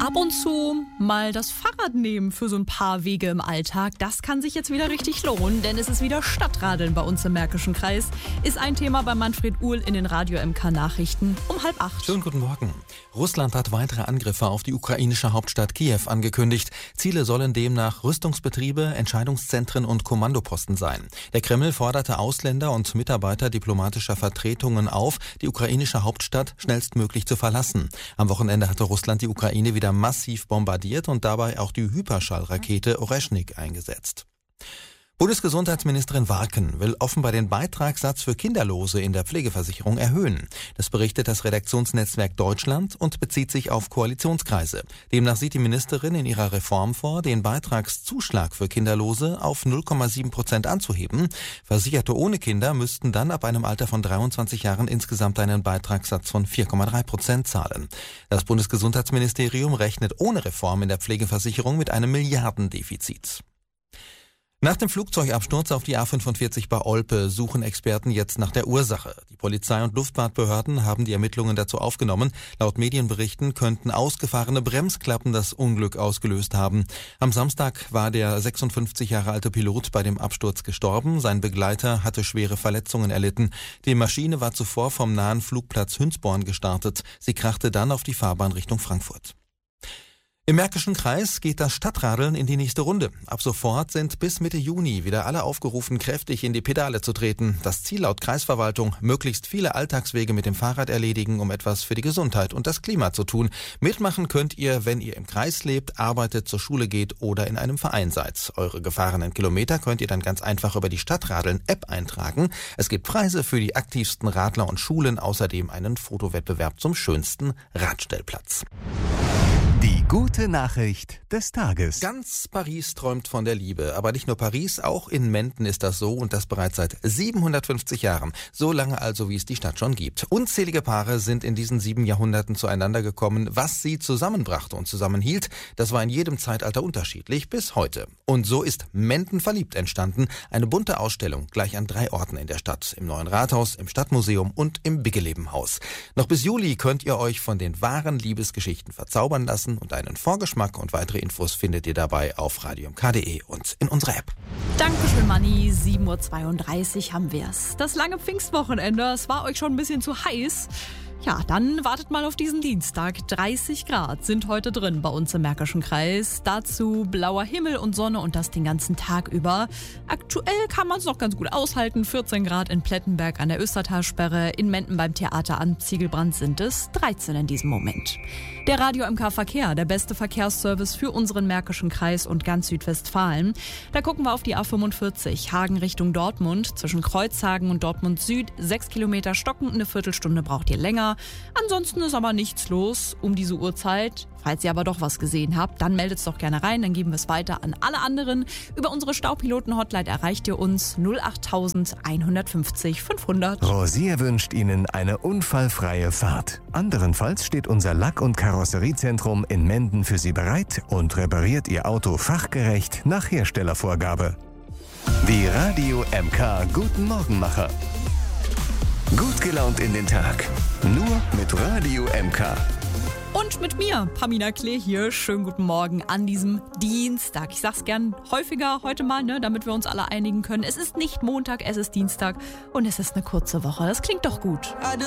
Ab und zu mal das Fahrrad nehmen für so ein paar Wege im Alltag. Das kann sich jetzt wieder richtig lohnen, denn es ist wieder Stadtradeln bei uns im Märkischen Kreis. Ist ein Thema bei Manfred Uhl in den Radio MK Nachrichten um 7:30. Schönen guten Morgen. Russland hat weitere Angriffe auf die ukrainische Hauptstadt Kiew angekündigt. Ziele sollen demnach Rüstungsbetriebe, Entscheidungszentren und Kommandoposten sein. Der Kreml forderte Ausländer und Mitarbeiter diplomatischer Vertretungen auf, die ukrainische Hauptstadt schnellstmöglich zu verlassen. Am Wochenende hatte Russland die Ukraine wieder massiv bombardiert und dabei auch die Hyperschallrakete Oreschnik eingesetzt. Bundesgesundheitsministerin Warken will offenbar den Beitragssatz für Kinderlose in der Pflegeversicherung erhöhen. Das berichtet das Redaktionsnetzwerk Deutschland und bezieht sich auf Koalitionskreise. Demnach sieht die Ministerin in ihrer Reform vor, den Beitragszuschlag für Kinderlose auf 0,7% anzuheben. Versicherte ohne Kinder müssten dann ab einem Alter von 23 Jahren insgesamt einen Beitragssatz von 4,3% zahlen. Das Bundesgesundheitsministerium rechnet ohne Reform in der Pflegeversicherung mit einem Milliardendefizit. Nach dem Flugzeugabsturz auf die A45 bei Olpe suchen Experten jetzt nach der Ursache. Die Polizei und Luftfahrtbehörden haben die Ermittlungen dazu aufgenommen. Laut Medienberichten könnten ausgefahrene Bremsklappen das Unglück ausgelöst haben. Am Samstag war der 56 Jahre alte Pilot bei dem Absturz gestorben. Sein Begleiter hatte schwere Verletzungen erlitten. Die Maschine war zuvor vom nahen Flugplatz Hünsborn gestartet. Sie krachte dann auf die Fahrbahn Richtung Frankfurt. Im Märkischen Kreis geht das Stadtradeln in die nächste Runde. Ab sofort sind bis Mitte Juni wieder alle aufgerufen, kräftig in die Pedale zu treten. Das Ziel laut Kreisverwaltung: möglichst viele Alltagswege mit dem Fahrrad erledigen, um etwas für die Gesundheit und das Klima zu tun. Mitmachen könnt ihr, wenn ihr im Kreis lebt, arbeitet, zur Schule geht oder in einem Verein seid. Eure gefahrenen Kilometer könnt ihr dann ganz einfach über die Stadtradeln-App eintragen. Es gibt Preise für die aktivsten Radler und Schulen, außerdem einen Fotowettbewerb zum schönsten Radstellplatz. Die gute Nachricht des Tages. Ganz Paris träumt von der Liebe. Aber nicht nur Paris, auch in Menden ist das so, und das bereits seit 750 Jahren. So lange also, wie es die Stadt schon gibt. Unzählige Paare sind in diesen 7 Jahrhunderten zueinander gekommen. Was sie zusammenbrachte und zusammenhielt, das war in jedem Zeitalter unterschiedlich bis heute. Und so ist Menden verliebt entstanden. Eine bunte Ausstellung gleich an 3 Orten in der Stadt. Im Neuen Rathaus, im Stadtmuseum und im Biggelebenhaus. Noch bis Juli könnt ihr euch von den wahren Liebesgeschichten verzaubern lassen. Und einen Vorgeschmack und weitere Infos findet ihr dabei auf radiomk.de und in unserer App. Dankeschön, Manni. 7:32 haben wir's. Das lange Pfingstwochenende, es war euch schon ein bisschen zu heiß. Ja, dann wartet mal auf diesen Dienstag. 30 Grad sind heute drin bei uns im Märkischen Kreis. Dazu blauer Himmel und Sonne und das den ganzen Tag über. Aktuell kann man es noch ganz gut aushalten. 14 Grad in Plettenberg an der Östertalsperre. In Menden beim Theater am Ziegelbrand sind es 13 in diesem Moment. Der Radio MK Verkehr, der beste Verkehrsservice für unseren Märkischen Kreis und ganz Südwestfalen. Da gucken wir auf die A45, Hagen Richtung Dortmund. Zwischen Kreuzhagen und Dortmund Süd 6 Kilometer stocken, eine Viertelstunde braucht ihr länger. Ansonsten ist aber nichts los um diese Uhrzeit. Falls ihr aber doch was gesehen habt, dann meldet es doch gerne rein, dann geben wir es weiter an alle anderen. Über unsere Staupiloten-Hotline erreicht ihr uns 08000 150 500. Rosier wünscht Ihnen eine unfallfreie Fahrt. Anderenfalls steht unser Lack- und Karosseriezentrum in Menden für Sie bereit und repariert Ihr Auto fachgerecht nach Herstellervorgabe. Die Radio MK Guten Morgenmacher. Gut gelaunt in den Tag. Nur mit Radio MK. Und mit mir, Pamina Klee hier. Schönen guten Morgen an diesem Dienstag. Ich sag's gern häufiger heute mal, damit wir uns alle einigen können. Es ist nicht Montag, es ist Dienstag und es ist eine kurze Woche. Das klingt doch gut.